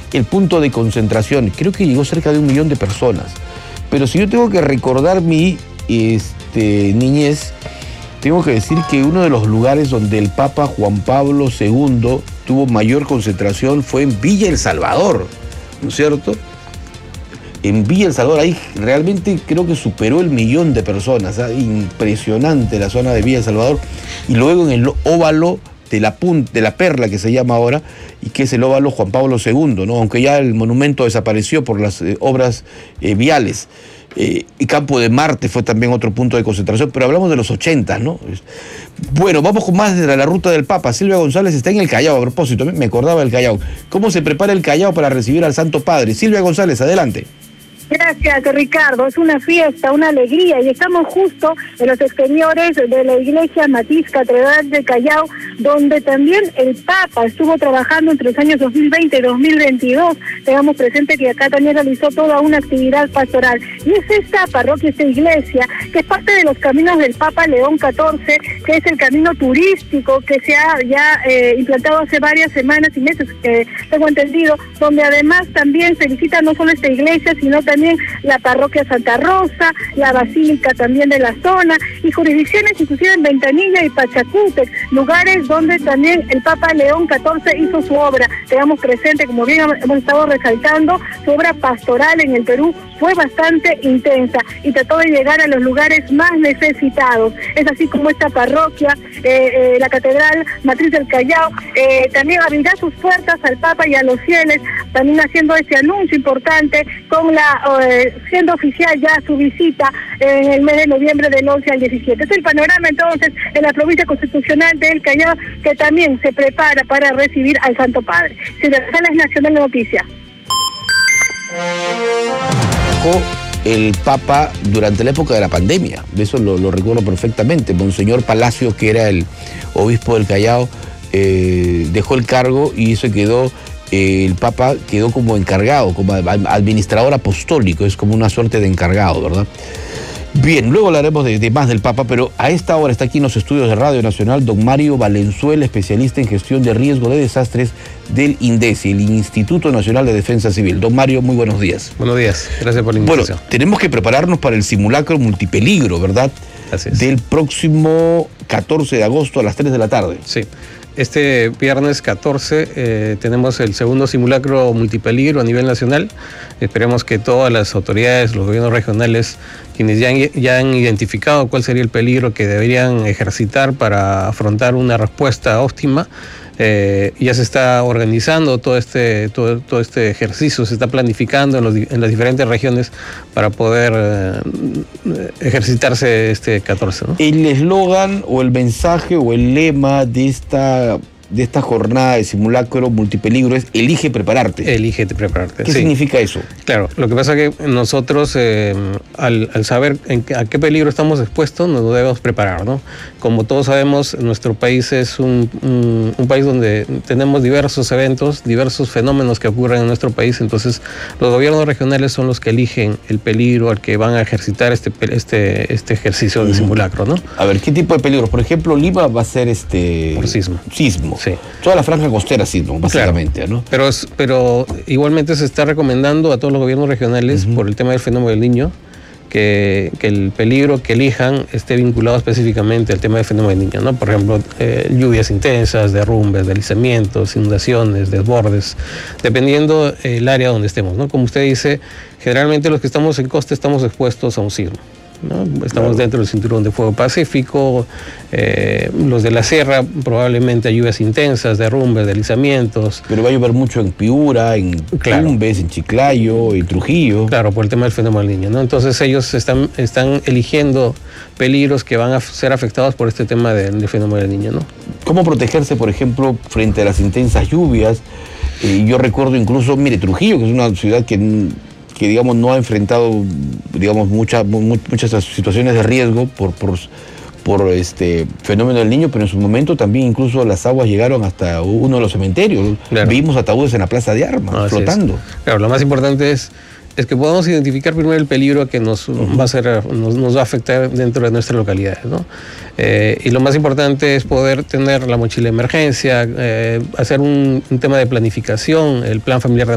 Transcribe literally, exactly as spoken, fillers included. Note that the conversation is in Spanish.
el punto de concentración. Creo que llegó cerca de un millón de personas. Pero si yo tengo que recordar mi este, niñez, tengo que decir que uno de los lugares donde el Papa Juan Pablo segundo tuvo mayor concentración fue en Villa El Salvador, ¿no es cierto? En Villa El Salvador, ahí realmente creo que superó el millón de personas, ¿eh? Impresionante la zona de Villa El Salvador. Y luego en el óvalo de la, punta, de la Perla, que se llama ahora, y que es el óvalo Juan Pablo segundo, ¿no? Aunque ya el monumento desapareció por las eh, obras eh, viales. Eh, y Campo de Marte fue también otro punto de concentración, pero hablamos de los ochenta, ¿no? Bueno, vamos con más de la, la ruta del Papa. Silvia González está en el Callao, a propósito, me acordaba del Callao. ¿Cómo se prepara el Callao para recibir al Santo Padre? Silvia González, adelante. Gracias, Ricardo. Es una fiesta, una alegría, y estamos justo en los exteriores de la iglesia Matiz Catedral de Callao, donde también el Papa estuvo trabajando entre los años dos mil veinte y dos mil veintidós. Tengamos presente que acá también realizó toda una actividad pastoral. Y es esta parroquia, esta iglesia, que es parte de los caminos del Papa León catorce, que es el camino turístico que se ha ya eh, implantado hace varias semanas y meses, eh, tengo entendido, donde además también se visita no solo esta iglesia, sino también la parroquia Santa Rosa, la basílica también de la zona, y jurisdicciones inclusive en Ventanilla y Pachacútec, lugares donde también el Papa León catorce hizo su obra. Tengamos presente, como bien hemos estado resaltando, su obra pastoral en el Perú fue bastante intensa y trató de llegar a los lugares más necesitados. Es así como esta parroquia, eh, eh, la Catedral Matriz del Callao, eh, también abrirá sus puertas al Papa y a los fieles, también haciendo este anuncio importante, con la eh, siendo oficial ya su visita en el mes de noviembre del once al diecisiete. Es el panorama entonces en la provincia constitucional del Callao, que también se prepara para recibir al Santo Padre. Silvia González, Nacional de Noticias. El Papa durante la época de la pandemia, de eso lo, lo recuerdo perfectamente. Monseñor Palacio, que era el obispo del Callao, eh, dejó el cargo y eso quedó, eh, el Papa quedó como encargado, como administrador apostólico, es como una suerte de encargado, ¿verdad? Bien, luego hablaremos de, de más del Papa, pero a esta hora está aquí en los estudios de Radio Nacional don Mario Valenzuela, especialista en gestión de riesgo de desastres del INDECI, el Instituto Nacional de Defensa Civil. Don Mario, muy buenos días. Buenos días, gracias por la invitación. Bueno, tenemos que prepararnos para el simulacro multipeligro, ¿verdad? Así es. Del próximo catorce de agosto a las tres de la tarde. Sí. Este viernes catorce eh, tenemos el segundo simulacro multipeligro a nivel nacional. Esperemos que todas las autoridades, los gobiernos regionales, quienes ya han, ya han identificado cuál sería el peligro que deberían ejercitar para afrontar una respuesta óptima, eh, ya se está organizando todo este, todo, todo este ejercicio, se está planificando en, los, en las diferentes regiones para poder eh, ejercitarse este catorce, ¿no? El eslogan o el mensaje o el lema de esta, de esta jornada de simulacro multipeligro es elige prepararte. Elige prepararte. ¿Qué sí. significa eso? Claro, lo que pasa es que nosotros eh, al, al saber en, a qué peligro estamos expuestos nos debemos preparar, ¿no? Como todos sabemos, nuestro país es un, un, un país donde tenemos diversos eventos, diversos fenómenos que ocurren en nuestro país, entonces los gobiernos regionales son los que eligen el peligro al que van a ejercitar este, este, este ejercicio de simulacro, ¿no? A ver, ¿qué tipo de peligros? Por ejemplo, Lima va a ser este... Por sismo. Sismo. Sí. Toda la franja costera sismo, básicamente, claro, ¿no? Pero, es, pero igualmente se está recomendando a todos los gobiernos regionales, uh-huh, por el tema del fenómeno del Niño, que, que el peligro que elijan esté vinculado específicamente al tema del fenómeno del Niño, ¿no? Por ejemplo, eh, lluvias intensas, derrumbes, deslizamientos, inundaciones, desbordes, dependiendo el área donde estemos, ¿no? Como usted dice, generalmente los que estamos en costa estamos expuestos a un sismo, ¿no? Estamos claro. dentro del cinturón de fuego pacífico, eh, los de la sierra probablemente hay lluvias intensas, derrumbes, deslizamientos. Pero va a llover mucho en Piura, en claro. Tumbes, en Chiclayo, en Trujillo. Claro, por el tema del fenómeno del Niño, ¿no? Entonces ellos están, están eligiendo peligros que van a ser afectados por este tema del, del fenómeno del Niño, ¿no? ¿Cómo protegerse, por ejemplo, frente a las intensas lluvias? Eh, yo recuerdo incluso, mire, Trujillo, que es una ciudad que... que digamos no ha enfrentado digamos muchas muchas situaciones de riesgo por por, por este fenómeno del Niño, pero en su momento también incluso las aguas llegaron hasta uno de los cementerios. Claro. Vimos ataúdes en la Plaza de Armas, no, flotando. Es. Claro, lo más importante es es que podamos identificar primero el peligro que nos, uh-huh, va a ser, nos, nos va a afectar dentro de nuestras localidades, ¿no? Eh, y lo más importante es poder tener la mochila de emergencia, eh, hacer un, un tema de planificación, el plan familiar de